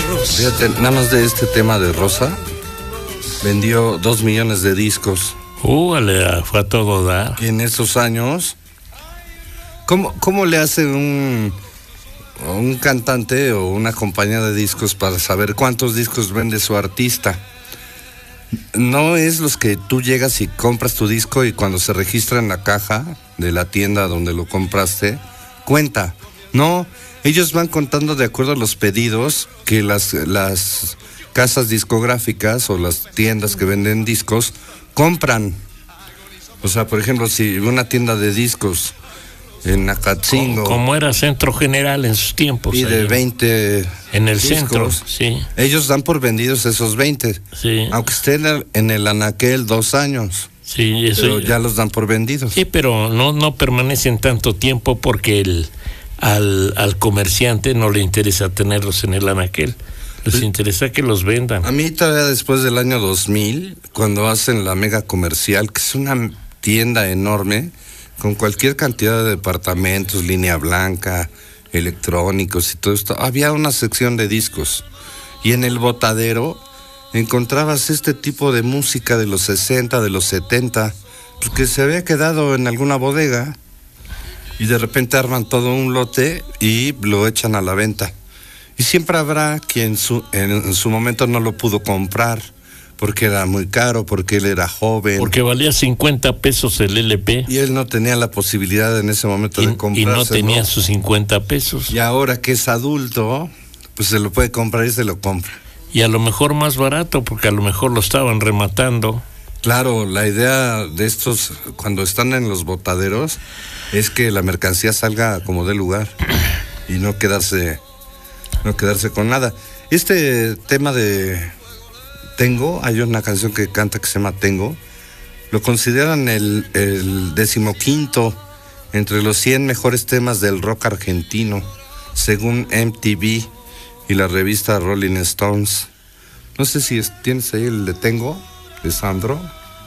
Fíjate, nada más de este tema de Rosa, vendió 2 millones de discos. Fue a todo dar. Y en esos años, ¿cómo le hace un cantante o una compañía de discos para saber cuántos discos vende su artista? No es los que tú llegas y compras tu disco y cuando se registra en la caja de la tienda donde lo compraste, cuenta. No, ellos van contando de acuerdo a los pedidos que las casas discográficas o las tiendas que venden discos compran. O sea, por ejemplo, si una tienda de discos en Acatzingo, como era Centro General en sus tiempos, y de 20 en el discos, centro, sí. Ellos dan por vendidos esos 20, sí. Aunque estén en el anaquel 2 años. Sí, eso pero ya los dan por vendidos. Sí, pero no permanecen tanto tiempo porque al comerciante no le interesa tenerlos en el anaquel. Les interesa que los vendan. A mí todavía después del año 2000, cuando hacen la Mega Comercial, que es una tienda enorme, con cualquier cantidad de departamentos, línea blanca, electrónicos y todo esto, había una sección de discos. Y en el botadero encontrabas este tipo de música de los 60, de los 70, pues que se había quedado en alguna bodega y de repente arman todo un lote y lo echan a la venta. Y siempre habrá quien en su momento no lo pudo comprar porque era muy caro, porque él era joven. Porque valía 50 pesos el LP. Y él no tenía la posibilidad en ese momento de comprarse. Y no tenía sus 50 pesos. Y ahora que es adulto, pues se lo puede comprar y se lo compra. Y a lo mejor más barato, porque a lo mejor lo estaban rematando. Claro, la idea de estos, cuando están en los botaderos, es que la mercancía salga como de lugar y no quedarse con nada. Este tema de Tengo, hay una canción que canta que se llama Tengo, lo consideran el 15º entre los 100 mejores temas del rock argentino, según MTV y la revista Rolling Stones. No sé si tienes ahí el de Tengo, de Sandro.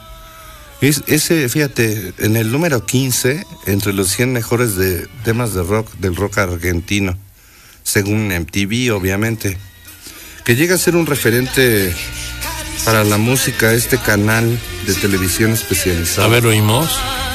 Ese, fíjate, en el número 15, entre los 100 mejores temas de rock, del rock argentino, según MTV, obviamente, que llega a ser un referente para la música, este canal de televisión especializado. A ver, oímos.